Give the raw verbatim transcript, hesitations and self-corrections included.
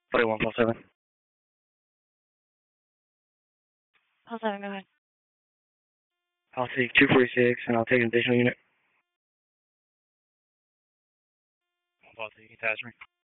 forty-one plus seven. Plus seven, go ahead. I'll take two forty-six, and I'll take an additional unit. I'll take attachment.